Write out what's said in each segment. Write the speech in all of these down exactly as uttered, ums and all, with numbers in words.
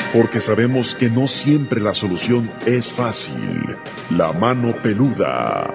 porque sabemos que no siempre la solución es fácil. La mano peluda.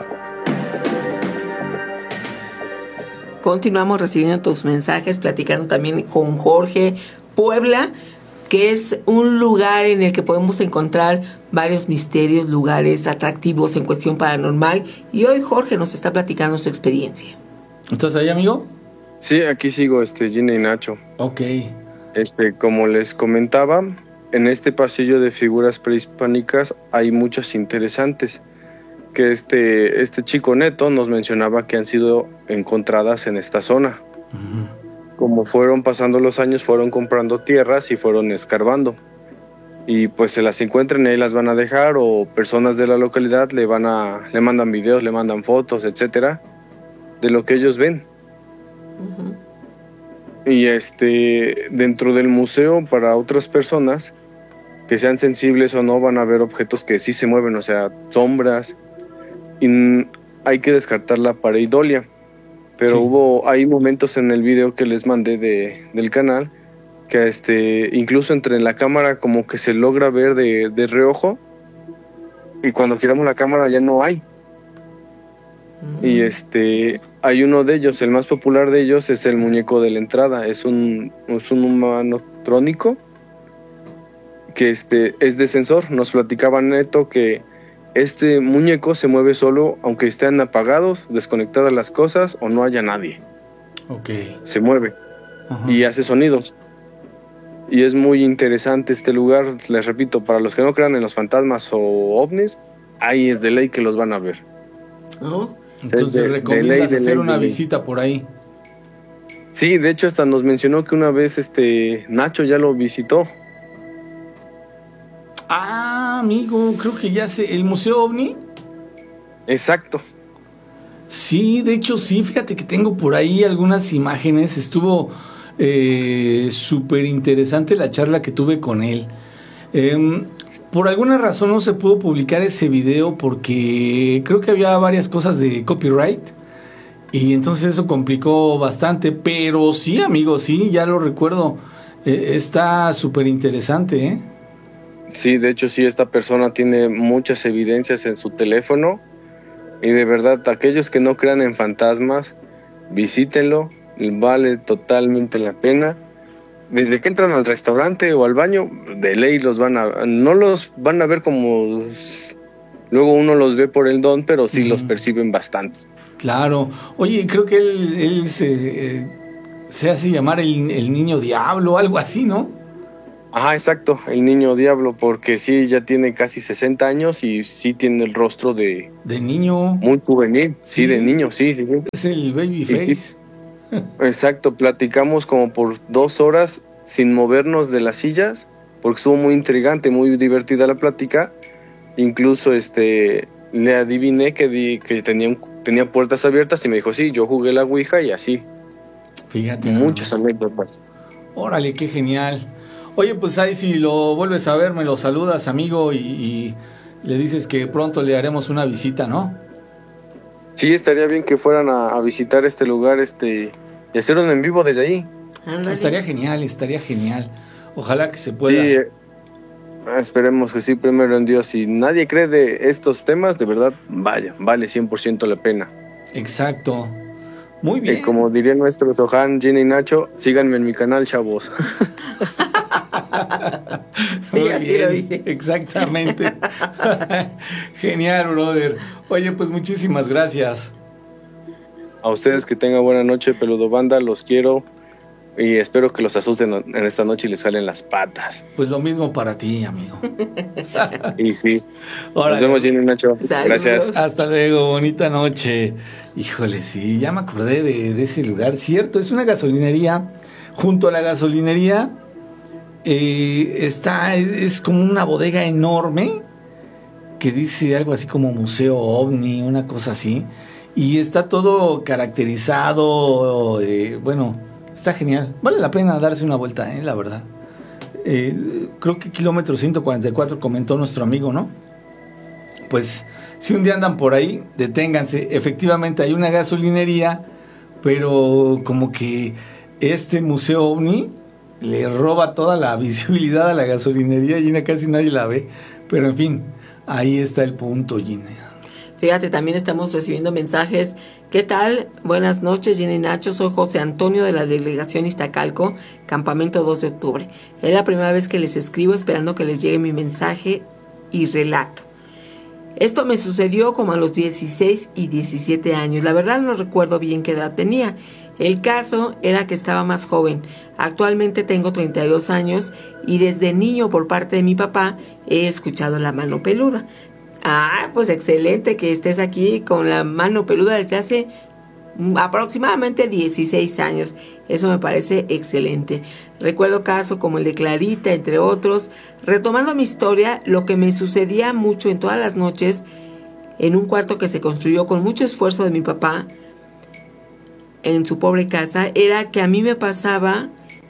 Continuamos recibiendo tus mensajes, platicando también con Jorge. Puebla, que es un lugar en el que podemos encontrar varios misterios, lugares atractivos en cuestión paranormal. Y hoy Jorge nos está platicando su experiencia. ¿Estás ahí, amigo? Sí, aquí sigo, este, Gina y Nacho. Ok. Este, como les comentaba, en este pasillo de figuras prehispánicas hay muchas interesantes, que este, este chico Neto nos mencionaba que han sido encontradas en esta zona. Uh-huh. Como fueron pasando los años, fueron comprando tierras y fueron escarbando. Y pues se las encuentran y ahí las van a dejar, o personas de la localidad le van a, le mandan videos, le mandan fotos, etcétera, de lo que ellos ven. Uh-huh. Y este, dentro del museo, para otras personas que sean sensibles o no, van a ver objetos que sí se mueven, o sea, sombras, y hay que descartar la pareidolia. Pero sí. hubo, hay momentos en el video que les mandé de, del canal, que este, incluso entre la cámara como que se logra ver de, de reojo, y cuando giramos la cámara ya no hay. Uh-huh. Y este, hay uno de ellos, el más popular de ellos es el muñeco de la entrada, es un, es un humano trónico, que este, es de sensor. Nos platicaba Neto que este muñeco se mueve solo aunque estén apagados, desconectadas las cosas o no haya nadie. Okay. Se mueve. Uh-huh. Y hace sonidos. Y es muy interesante este lugar, les repito, para los que no crean en los fantasmas o ovnis, ahí es de ley que los van a ver. Oh. Entonces de, recomiendas de ley, hacer de una visita por ahí. Sí, de hecho hasta nos mencionó que una vez este Nacho ya lo visitó. Ah, amigo, creo que ya sé, ¿el Museo OVNI? Exacto. Sí, de hecho sí, fíjate que tengo por ahí algunas imágenes, estuvo eh, súper interesante la charla que tuve con él. Eh, por alguna razón no se pudo publicar ese video porque creo que había varias cosas de copyright y entonces eso complicó bastante, pero sí, amigo, sí, ya lo recuerdo, eh, está súper interesante, ¿eh? Sí, de hecho sí, esta persona tiene muchas evidencias en su teléfono y de verdad, aquellos que no crean en fantasmas, visítenlo, vale totalmente la pena. Desde que entran al restaurante o al baño, de ley los van a, no los van a ver como luego uno los ve por el don, pero sí uh-huh. los perciben bastante. Claro, oye, creo que él, él se, eh, se hace llamar el, el niño diablo, algo así, ¿no? Ajá, exacto, el niño diablo, porque sí, ya tiene casi sesenta años y sí tiene el rostro de... De niño. Muy juvenil, sí, sí de niño, sí, sí, sí. Es el baby face. Sí, exacto, platicamos como por dos horas sin movernos de las sillas, porque estuvo muy intrigante, muy divertida la plática. Incluso este le adiviné que, di, que tenía, un, tenía puertas abiertas y me dijo, sí, yo jugué la Ouija y así. Fíjate. Muchos anécdotas. Órale, qué genial. Oye, pues ahí si lo vuelves a ver, me lo saludas, amigo, y, y le dices que pronto le haremos una visita, ¿no? Sí, estaría bien que fueran a, a visitar este lugar, este, y hacer un en vivo desde ahí. Andale. Estaría genial, estaría genial. Ojalá que se pueda. Sí, eh, esperemos que sí, primero en Dios. Si nadie cree de estos temas, de verdad, vaya, vale cien por ciento la pena. Exacto. Muy bien. Y como diría nuestro Sohan, Gina y Nacho, síganme en mi canal, chavos. Sí, así bien, lo dice. Exactamente. Genial, brother. Oye, pues muchísimas gracias. A ustedes que tengan buena noche, peludo banda, los quiero y espero que los asusten en esta noche y les salen las patas. Pues lo mismo para ti, amigo. Y sí. Órale. Nos vemos, Gina y Nacho. Saludos. Gracias. Hasta luego, bonita noche. Híjole, sí, ya me acordé de, de ese lugar, cierto, es una gasolinería. Junto a la gasolinería eh, está, es, es como una bodega enorme que dice algo así como Museo OVNI, una cosa así, y está todo caracterizado, eh, bueno, está genial, vale la pena darse una vuelta, eh, la verdad. Eh, creo que kilómetro ciento cuarenta y cuatro comentó nuestro amigo, ¿no? Pues si un día andan por ahí, deténganse. Efectivamente hay una gasolinería, pero como que este Museo OVNI le roba toda la visibilidad a la gasolinería. Gina, casi nadie la ve, pero en fin, ahí está el punto, Gina. Fíjate, también estamos recibiendo mensajes. ¿Qué tal? Buenas noches, Gina y Nacho. Soy José Antonio de la delegación Iztacalco, campamento dos de octubre. Es la primera vez que les escribo esperando que les llegue mi mensaje y relato. Esto me sucedió como a los dieciséis y diecisiete años. La verdad no recuerdo bien qué edad tenía. El caso era que estaba más joven. Actualmente tengo treinta y dos años y desde niño por parte de mi papá he escuchado La Mano Peluda. Ah, pues excelente que estés aquí con La Mano Peluda desde hace aproximadamente dieciséis años. Eso me parece excelente. Recuerdo casos como el de Clarita, entre otros. Retomando mi historia, lo que me sucedía mucho en todas las noches en un cuarto que se construyó con mucho esfuerzo de mi papá en su pobre casa, era que a mí me pasaba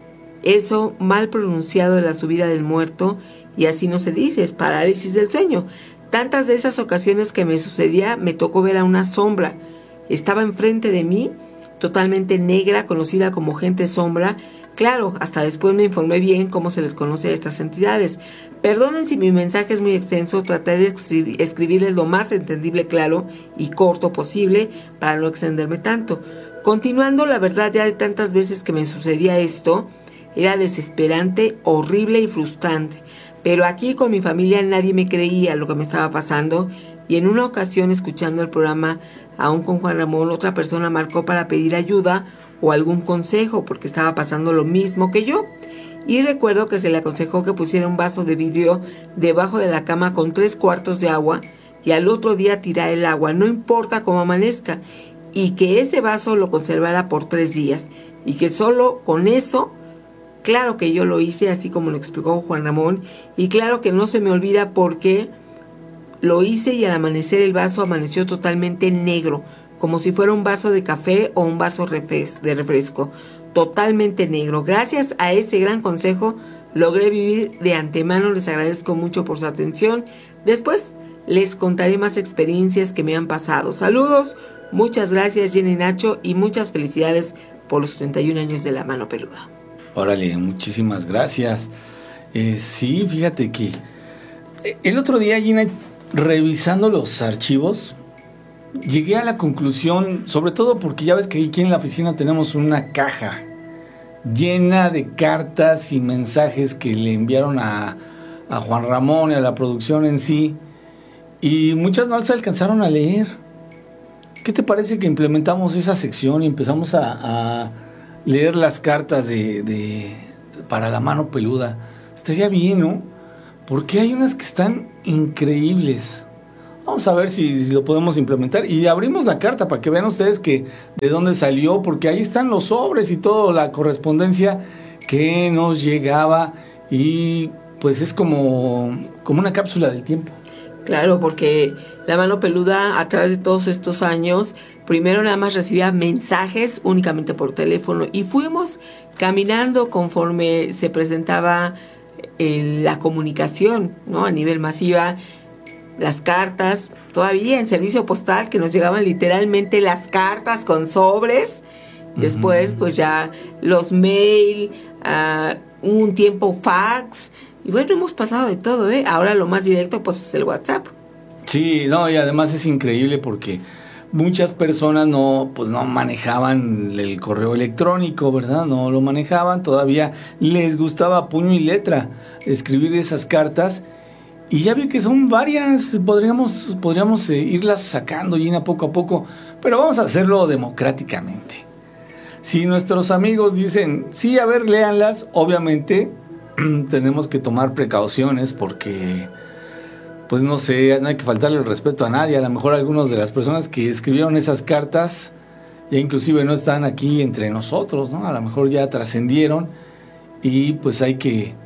eso mal pronunciado de la subida del muerto, y así no se dice, es parálisis del sueño. Tantas de esas ocasiones que me sucedía, me tocó ver a una sombra. Estaba enfrente de mí, totalmente negra, conocida como gente sombra. Claro, hasta después me informé bien cómo se les conoce a estas entidades. Perdonen si mi mensaje es muy extenso, traté de escribir, escribirles lo más entendible, claro y corto posible para no extenderme tanto. Continuando, la verdad, ya de tantas veces que me sucedía esto, era desesperante, horrible y frustrante. Pero aquí con mi familia nadie me creía lo que me estaba pasando, y en una ocasión, escuchando el programa, aún con Juan Ramón, otra persona marcó para pedir ayuda o algún consejo porque estaba pasando lo mismo que yo. Y recuerdo que se le aconsejó que pusiera un vaso de vidrio debajo de la cama con tres cuartos de agua y al otro día tirar el agua, no importa cómo amanezca, y que ese vaso lo conservara por tres días y que solo con eso. Claro que yo lo hice así como lo explicó Juan Ramón, y claro que no se me olvida porque lo hice y al amanecer el vaso amaneció totalmente negro, como si fuera un vaso de café o un vaso de refresco, totalmente negro. Gracias a ese gran consejo logré vivir de antemano. Les agradezco mucho por su atención. Después les contaré más experiencias que me han pasado. Saludos, muchas gracias Jenny y Nacho, y muchas felicidades por los treinta y un años de La Mano Peluda. Órale, muchísimas gracias. Eh, sí, fíjate que el otro día, Gina, revisando los archivos, llegué a la conclusión, sobre todo porque ya ves que aquí en la oficina tenemos una caja llena de cartas y mensajes que le enviaron a, a Juan Ramón y a la producción en sí, y muchas no se alcanzaron a leer. ¿Qué te parece que implementamos esa sección y empezamos a... a leer las cartas de, de para La Mano Peluda? Estaría bien, ¿no? Porque hay unas que están increíbles. Vamos a ver si, si lo podemos implementar. Y abrimos la carta para que vean ustedes que de dónde salió, porque ahí están los sobres y toda la correspondencia que nos llegaba, y pues es como, como una cápsula del tiempo. Claro, porque La Mano Peluda, a través de todos estos años, primero nada más recibía mensajes únicamente por teléfono, y fuimos caminando conforme se presentaba eh, la comunicación, ¿no? A nivel masiva, las cartas, todavía en servicio postal, que nos llegaban literalmente las cartas con sobres. Después, uh-huh. pues ya los mail, uh, un tiempo fax. Y bueno, hemos pasado de todo, ¿eh? Ahora lo más directo, pues, es el WhatsApp. Sí, no, y además es increíble porque muchas personas no, pues, no manejaban el correo electrónico, ¿verdad? No lo manejaban, todavía les gustaba puño y letra escribir esas cartas. Y ya vi que son varias, podríamos, podríamos eh, irlas sacando, Gina, poco a poco, pero vamos a hacerlo democráticamente. Si nuestros amigos dicen, sí, a ver, léanlas, obviamente tenemos que tomar precauciones porque, pues no sé, no hay que faltarle el respeto a nadie. A lo mejor algunas de las personas que escribieron esas cartas ya inclusive no están aquí entre nosotros, ¿no? A lo mejor ya trascendieron y pues hay que,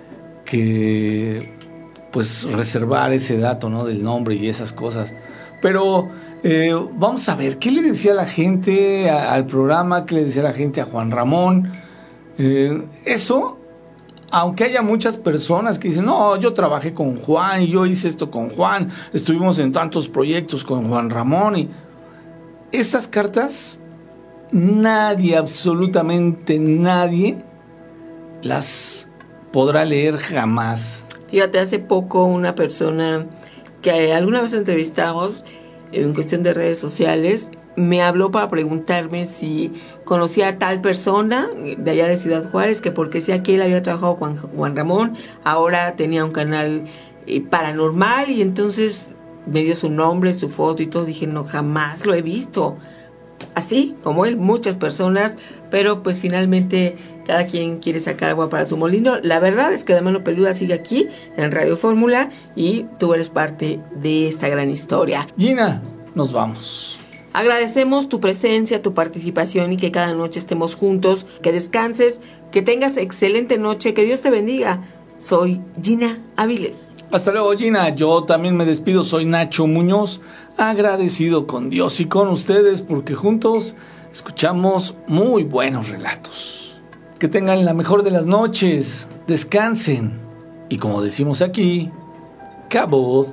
que pues reservar ese dato, ¿no? Del nombre y esas cosas. Pero eh, vamos a ver, ¿qué le decía la gente a, al programa? ¿Qué le decía la gente a Juan Ramón? Eh, eso... Aunque haya muchas personas que dicen, no, yo trabajé con Juan y yo hice esto con Juan, estuvimos en tantos proyectos con Juan Ramón, y estas cartas nadie, absolutamente nadie las podrá leer jamás. Fíjate, hace poco una persona que alguna vez entrevistamos en cuestión de redes sociales me habló para preguntarme si conocía a tal persona de allá de Ciudad Juárez, que porque si aquí él había trabajado con Juan Ramón, ahora tenía un canal eh, paranormal, y entonces me dio su nombre, su foto y todo. Dije, no, jamás lo he visto. Así como él, muchas personas, pero pues finalmente cada quien quiere sacar agua para su molino. La verdad es que La Mano Peluda sigue aquí en Radio Fórmula y tú eres parte de esta gran historia. Gina, nos vamos. Agradecemos tu presencia, tu participación y que cada noche estemos juntos. Que descanses, que tengas excelente noche, que Dios te bendiga. Soy Gina Áviles. Hasta luego, Gina. Yo también me despido. Soy Nacho Muñoz, agradecido con Dios y con ustedes porque juntos escuchamos muy buenos relatos. Que tengan la mejor de las noches, descansen y, como decimos aquí, cabot.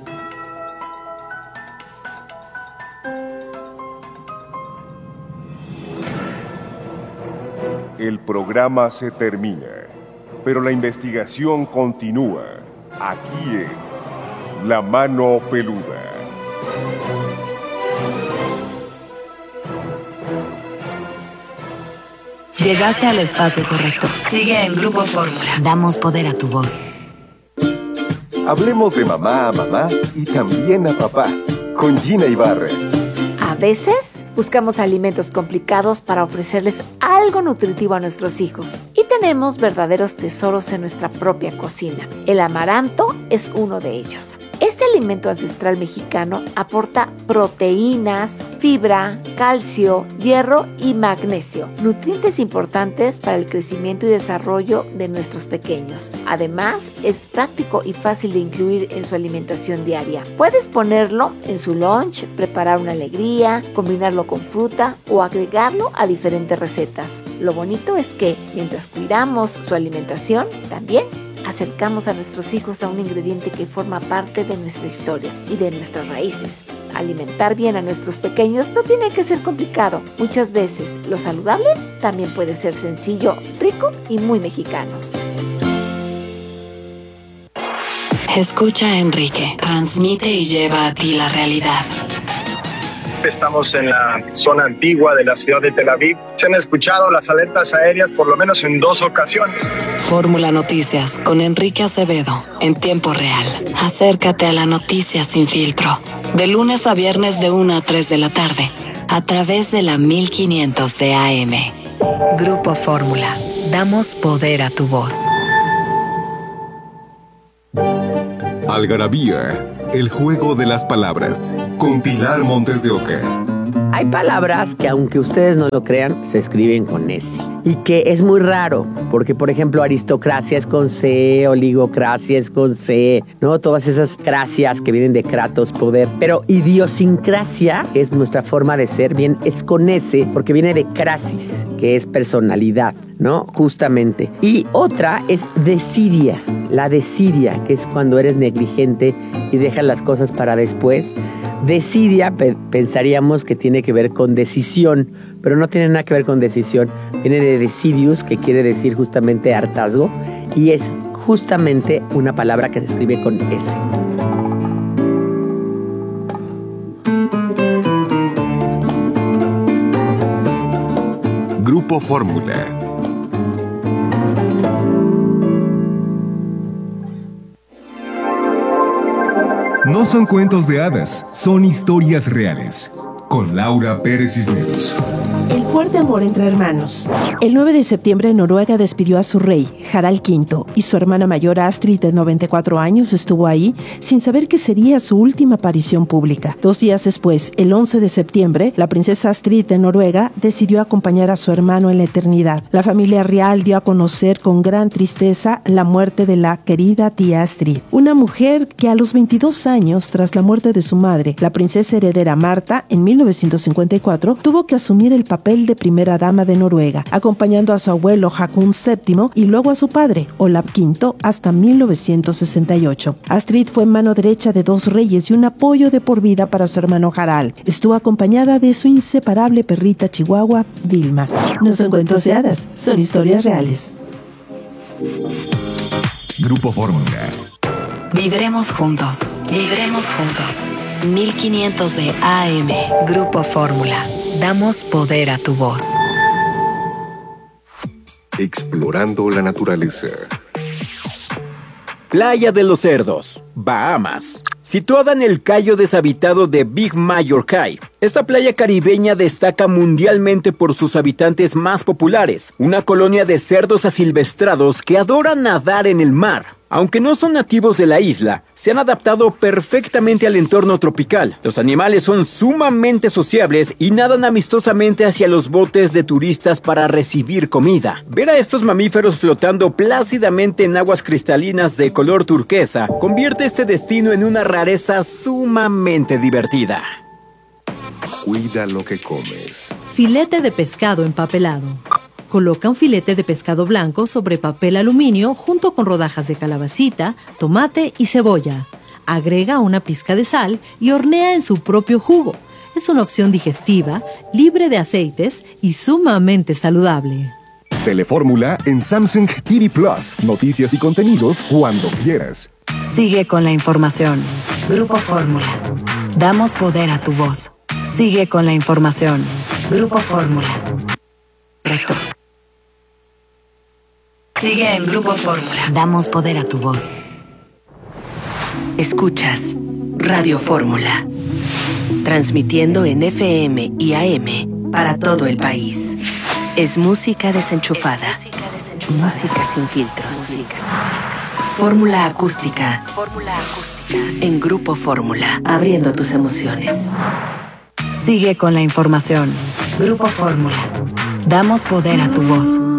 El programa se termina, pero la investigación continúa aquí en La Mano Peluda. Llegaste al espacio correcto. Sigue en Grupo Fórmula. Damos poder a tu voz. Hablemos de mamá a mamá y también a papá, con Gina Ibarra. A veces buscamos alimentos complicados para ofrecerles algo nutritivo a nuestros hijos. Y tenemos verdaderos tesoros en nuestra propia cocina. El amaranto es uno de ellos. Este alimento ancestral mexicano aporta proteínas, fibra, calcio, hierro y magnesio, nutrientes importantes para el crecimiento y desarrollo de nuestros pequeños. Además, es práctico y fácil de incluir en su alimentación diaria. Puedes ponerlo en su lunch, preparar una alegría, combinarlo con fruta o agregarlo a diferentes recetas. Lo bonito es que, mientras cuidamos su alimentación, también acercamos a nuestros hijos a un ingrediente que forma parte de nuestra historia y de nuestras raíces. Alimentar bien a nuestros pequeños no tiene que ser complicado. Muchas veces lo saludable también puede ser sencillo, rico y muy mexicano. Escucha a Enrique, transmite y lleva a ti la realidad. Estamos en la zona antigua de la ciudad de Tel Aviv. Se han escuchado las alertas aéreas por lo menos en dos ocasiones. Fórmula Noticias con Enrique Acevedo en tiempo real. Acércate a la noticia sin filtro. De lunes a viernes de una a tres de la tarde. A través de la mil quinientos de A M. Grupo Fórmula. Damos poder a tu voz. Algarabía. El juego de las palabras, con Pilar Montes de Oca. Hay palabras que, aunque ustedes no lo crean, se escriben con S. Y que es muy raro, porque, por ejemplo, aristocracia es con C, oligocracia es con C, ¿no? Todas esas cracias que vienen de kratos, poder. Pero idiosincrasia, que es nuestra forma de ser, bien, es con S, porque viene de crasis, que es personalidad, ¿no? Justamente. Y otra es desidia, la desidia, que es cuando eres negligente y dejas las cosas para después. Desidia, pe- pensaríamos que tiene que ver con decisión, pero no tiene nada que ver con decisión. Viene de decidius, que quiere decir justamente hartazgo, y es justamente una palabra que se escribe con S. Grupo Fórmula. No son cuentos de hadas, son historias reales. Con Laura Pérez Cisneros. El fuerte amor entre hermanos. El nueve de septiembre Noruega despidió a su rey, Harald quinto, y su hermana mayor Astrid, de noventa y cuatro años, estuvo ahí sin saber que sería su última aparición pública. Dos días después, el once de septiembre, la princesa Astrid de Noruega decidió acompañar a su hermano en la eternidad. La familia real dio a conocer con gran tristeza la muerte de la querida tía Astrid, una mujer que a los veintidós años, tras la muerte de su madre, la princesa heredera Marta, en mil novecientos cincuenta y cuatro, tuvo que asumir el papel de primera dama de Noruega, acompañando a su abuelo Haakon séptimo y luego a su padre, Olav quinto, hasta mil novecientos sesenta y ocho. Astrid fue mano derecha de dos reyes y un apoyo de por vida para su hermano Harald. Estuvo acompañada de su inseparable perrita chihuahua, Vilma. No son cuentos de hadas, son historias reales. Grupo Fórmula. Viviremos juntos. Viviremos juntos. mil quinientos de A M. Grupo Fórmula. Damos poder a tu voz. Explorando la naturaleza. Playa de los Cerdos, Bahamas. Situada en el cayo deshabitado de Big Major Cay, esta playa caribeña destaca mundialmente por sus habitantes más populares, una colonia de cerdos asilvestrados que adoran nadar en el mar. Aunque no son nativos de la isla, se han adaptado perfectamente al entorno tropical. Los animales son sumamente sociables y nadan amistosamente hacia los botes de turistas para recibir comida. Ver a estos mamíferos flotando plácidamente en aguas cristalinas de color turquesa convierte este destino en una rareza sumamente divertida. Cuida lo que comes. Filete de pescado empapelado. Coloca un filete de pescado blanco sobre papel aluminio junto con rodajas de calabacita, tomate y cebolla. Agrega una pizca de sal y hornea en su propio jugo. Es una opción digestiva, libre de aceites y sumamente saludable. Telefórmula en Samsung T V Plus. Noticias y contenidos cuando quieras. Sigue con la información. Grupo Fórmula. Damos poder a tu voz. Sigue con la información. Grupo Fórmula. Correcto. Sigue en Grupo Fórmula. Damos poder a tu voz. Escuchas Radio Fórmula. Transmitiendo en F M y A M para todo el país. Es música desenchufada. Es música desenchufada. Música sin filtros. Música sin filtros. Fórmula acústica. Fórmula acústica. En Grupo Fórmula. Abriendo tus emociones. Sigue con la información. Grupo Fórmula. Damos poder a tu voz.